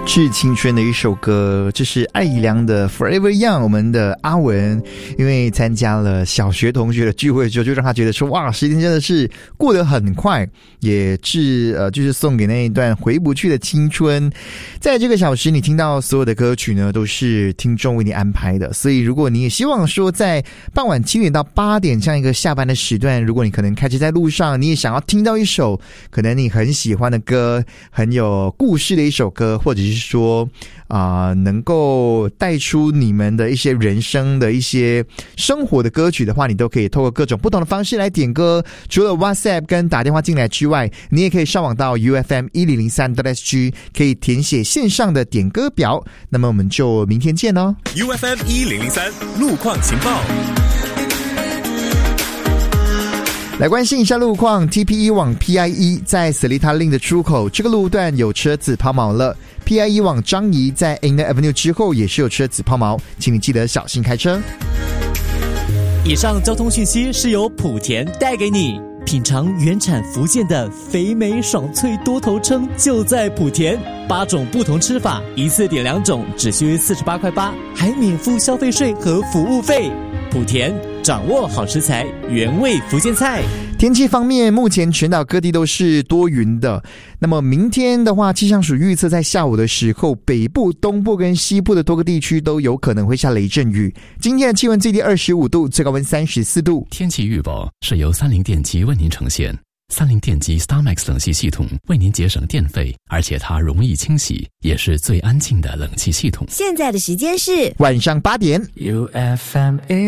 致青春的一首歌，这是艾怡良的 Forever Young。我们的阿文因为参加了小学同学的聚会之后，就让他觉得说哇，时间真的是过得很快，也就是送给那一段回不去的青春。在这个小时你听到所有的歌曲呢，都是听众为你安排的，所以如果你也希望说在傍晚7点到8点这样一个下班的时段，如果你可能开车在路上，你也想要听到一首可能你很喜欢的歌，很有故事的一首歌，或者是说能够带出你们的一些人生的一些生活的歌曲的话，你都可以透过各种不同的方式来点歌。除了 WhatsApp 跟打电话进来之外，你也可以上网到 UFM1003.SG 可以填写线上的点歌表。那么我们就明天见哦。 UFM1003 路况情报， 来关心一下路况。 TPE 往 PIE 在 Seletar Link 的出口，这个路段有车子抛锚了。 PIE 往樟宜在 Anna Avenue 之后也是有车子抛锚，请你记得小心开车。 以上交通讯息是由莆田带给你。品尝原产福建的肥美爽脆多头鲳，就在莆田，8种不同吃法，一次点2种，只需48块8，还免付消费税和服务费。莆田掌握好食材，原味福建菜。 天气方面，目前全岛各地都是多云的。那么明天的话，气象署预测在下午的时候，北部、东部跟西部的多个地区都有可能会下雷阵雨。今天的气温最低25度，最高温34度。 天气预报是由30电机为您呈现。30电机 StarMax 冷气系统为您节省电费，而且它容易清洗，也是最安静的冷气系统。 现在的时间是晚上8点。 UFM